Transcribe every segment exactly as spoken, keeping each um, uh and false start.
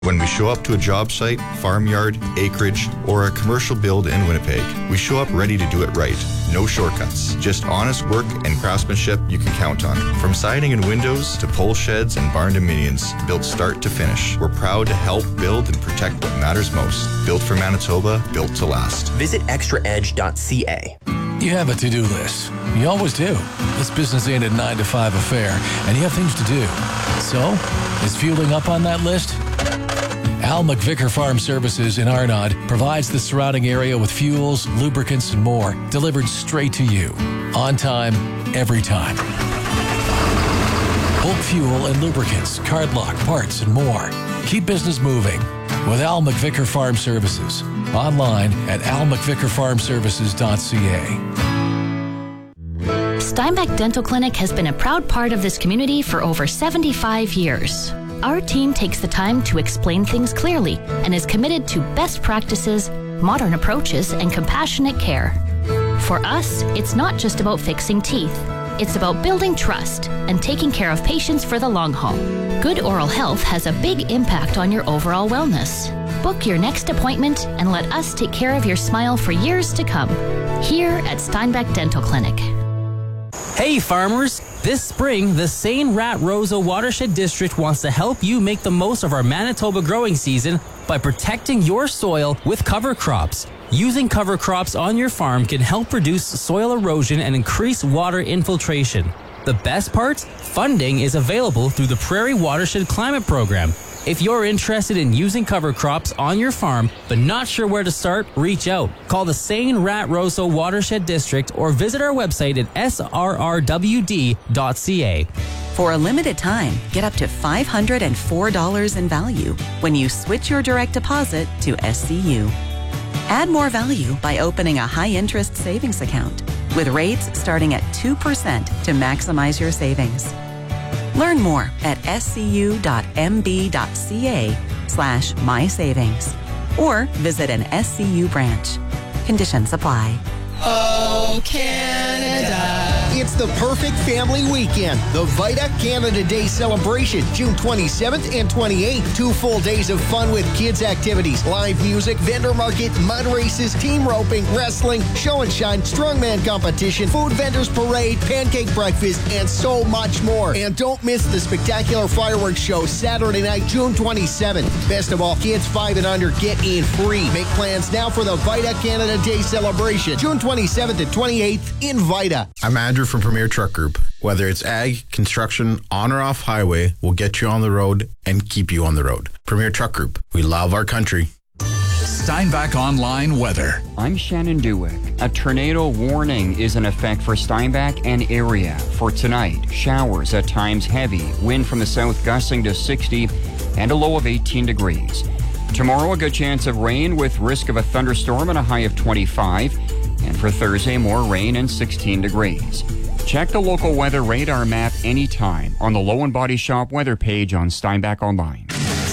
When we show up to a job site, farmyard, acreage, or a commercial build in Winnipeg, we show up ready to do it right. No shortcuts, just honest work and craftsmanship you can count on. From siding and windows to pole sheds and barn dominions, built start to finish, we're proud to help build and protect what matters most. Built for Manitoba, built to last. Visit extra edge dot c a. You have a to-do list. You always do. This business ain't a nine to five affair, and you have things to do. So, is fueling up on that list? Al McVicker Farm Services in Arnott provides the surrounding area with fuels, lubricants, and more delivered straight to you. On time, every time. Bulk fuel and lubricants, card lock, parts, and more. Keep business moving with Al McVicker Farm Services. Online at al mcvicker farm services dot c a. Steinbeck Dental Clinic has been a proud part of this community for over seventy-five years. Our team takes the time to explain things clearly and is committed to best practices, modern approaches, and compassionate care. For us, it's not just about fixing teeth. It's about building trust and taking care of patients for the long haul. Good oral health has a big impact on your overall wellness. Book your next appointment and let us take care of your smile for years to come. Here at Steinbeck Dental Clinic. Hey farmers! This spring, the Saint Rat Roseau Watershed District wants to help you make the most of our Manitoba growing season by protecting your soil with cover crops. Using cover crops on your farm can help reduce soil erosion and increase water infiltration. The best part? Funding is available through the Prairie Watershed Climate Program. If you're interested in using cover crops on your farm but not sure where to start, reach out. Call the Saint Rat Roseau Watershed District or visit our website at s r r w d dot c a. For a limited time, get up to five hundred four dollars in value when you switch your direct deposit to S C U. Add more value by opening a high-interest savings account with rates starting at two percent to maximize your savings. Learn more at scu.mb.ca slash mysavings or visit an S C U branch. Conditions apply. Oh, Canada. It's the perfect family weekend. The Vita Canada Day celebration, June twenty-seventh and twenty-eighth. Two full days of fun with kids' activities, live music, vendor market, mud races, team roping, wrestling, show and shine, strongman competition, food vendors parade, pancake breakfast, and so much more. And don't miss the spectacular fireworks show Saturday night, June twenty-seventh. Best of all, kids five and under get in free. Make plans now for the Vita Canada Day celebration, June twenty-seventh and twenty-eighth in Vita. I'm Andrew from Premier Truck Group. Whether it's ag, construction, on or off highway, we'll get you on the road and keep you on the road. Premier Truck Group. We love our country. Steinbach Online Weather. I'm Shannon Dewick. A tornado warning is in effect for Steinbach and area for tonight. Showers at times heavy, wind from the south gusting to sixty, and a low of eighteen degrees. Tomorrow, a good chance of rain with risk of a thunderstorm and a high of twenty-five. And for Thursday, more rain and sixteen degrees. Check the local weather radar map anytime on the Low and Body Shop weather page on Steinbach Online.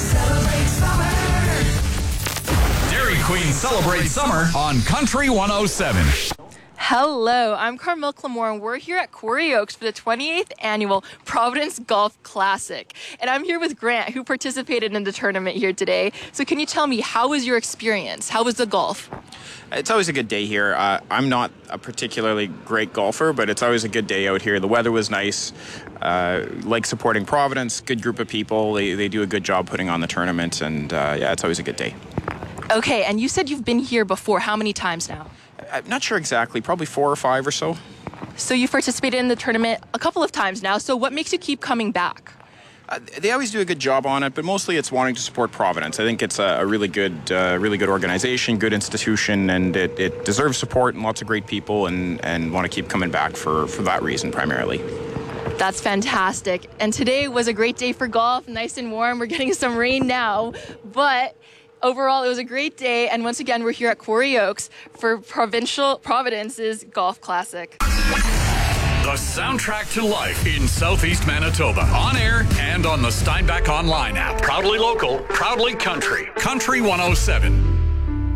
Dairy Queen celebrates summer on Country one oh seven. Hello, I'm Carmel Clamore, and we're here at Quarry Oaks for the twenty-eighth Annual Providence Golf Classic. And I'm here with Grant, who participated in the tournament here today. So can you tell me, how was your experience? How was the golf? It's always a good day here. Uh, I'm not a particularly great golfer, but it's always a good day out here. The weather was nice. Uh, like supporting Providence, good group of people. They, they do a good job putting on the tournament, and uh, yeah, it's always a good day. Okay, and you said you've been here before. How many times now? I'm not sure exactly, probably four or five or so. So you've participated in the tournament a couple of times now, so what makes you keep coming back? Uh, they always do a good job on it, but mostly it's wanting to support Providence. I think it's a, a really good uh, really good organization, good institution, and it, it deserves support and lots of great people, and, and want to keep coming back for, for that reason primarily. That's fantastic. And today was a great day for golf, nice and warm. We're getting some rain now, but overall, it was a great day, and once again, we're here at Quarry Oaks for Provincial Providence's Golf Classic. The soundtrack to life in Southeast Manitoba. On air and on the Steinbach Online app. Proudly local, proudly country. Country one oh seven.